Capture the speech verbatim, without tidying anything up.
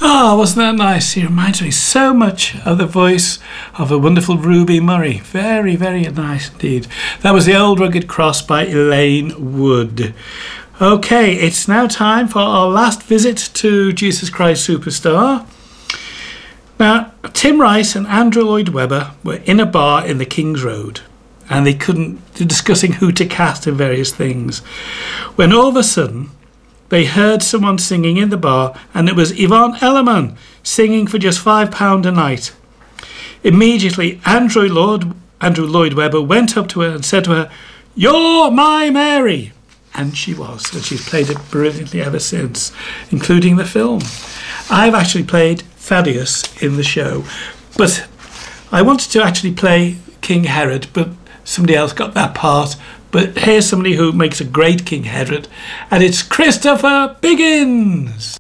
Oh, wasn't that nice? He reminds me so much of the voice of the wonderful Ruby Murray. Very, very nice indeed. That was The Old Rugged Cross by Elaine Wood. Okay, it's now time for our last visit to Jesus Christ Superstar. Now, Tim Rice and Andrew Lloyd Webber were in a bar in the King's Road, and they couldn't, they're discussing who to cast in various things, when all of a sudden they heard someone singing in the bar, and it was Yvonne Elliman singing for just five pounds a night. Immediately, Andrew Lloyd, Andrew Lloyd Webber went up to her and said to her, "You're my Mary!" And she was, and she's played it brilliantly ever since, including the film. I've actually played Thaddeus in the show, but I wanted to actually play King Herod, but somebody else got that part. But here's somebody who makes a great King Herod, and it's Christopher Biggins.